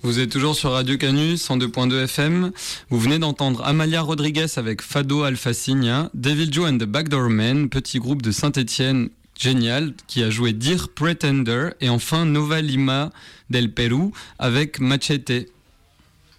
Vous êtes toujours sur Radio Canu, 102.2 FM. Vous venez d'entendre Amalia Rodriguez avec Fado Alfacinia, Devil Joe and the Backdoor Men, petit groupe de Saint-Étienne génial qui a joué Dear Pretender, et enfin Nova Lima del Pérou avec Machete.